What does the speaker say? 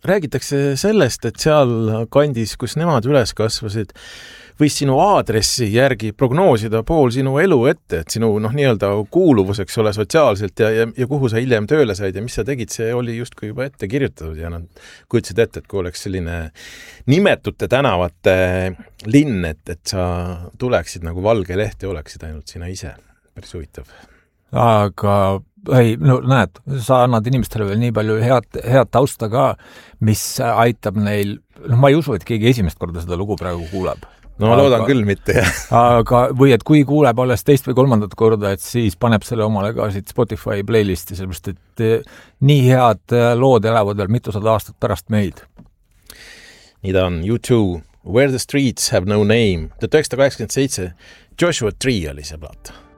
räägitakse sellest, et seal kandis, kus nemad üles kasvasid, võis sinu aadressi järgi prognoosida pool sinu elu ette, et sinu nii-öelda kuuluvuseks ole sotsiaalselt ja kuhu sa hiljem tööle said ja mis sa tegid, see oli justkui juba ette kirjutatud ja nad kujutasid ette, et kui oleks selline nimetute tänavate linn, et sa tuleksid nagu valge leht ja oleksid ainult sina ise. Päris huvitav. Aga näed, sa annad inimestele veel nii palju head tausta ka, mis aitab neil, ma ei usu, et keegi esimest korda seda lugu praegu kuuleb. No ma loodan küll mitte, jah. Aga, või et kui kuuleb alles teist või kolmandat korda, et siis paneb selle omale ka siit Spotify playlisti, sellepärast, et nii head lood elavad veel mitusada aastat pärast meid. Nii ta on, U2, Where the Streets Have No Name, 1987, Joshua Tree oli see plaat.